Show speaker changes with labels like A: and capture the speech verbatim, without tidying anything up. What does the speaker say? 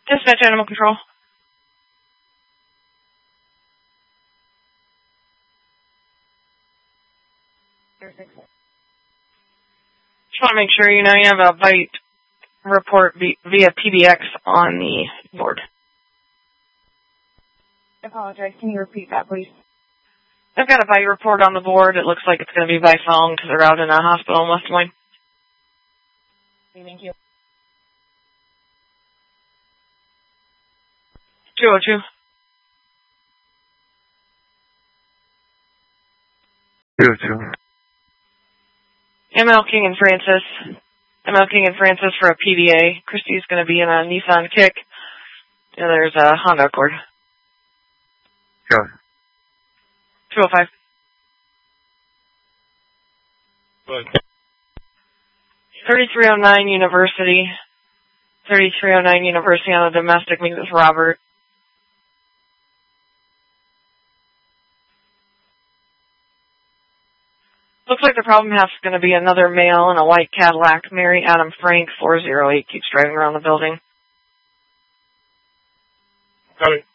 A: Dispatch animal control. Just want to make sure you know you have a bite report via P B X on the board.
B: I apologize. Can you repeat that, please?
A: I've got a bite report on the board. It looks like it's going to be by phone because they're out in a hospital in West Des Moines.
B: Thank you.
A: two oh two.
C: two oh two.
A: M L King and Francis. M L King and Francis for a P D A. Christy's going to be in a Nissan Kick. And there's a Honda Accord.
C: Go.
A: two oh five.
C: Good.
A: thirty-three oh nine University. thirty-three oh nine University on a domestic meet with Robert. Looks like the problem house is going to be another male in a white Cadillac. Mary Adam Frank, four oh eight, keeps driving around the building.
C: Got it.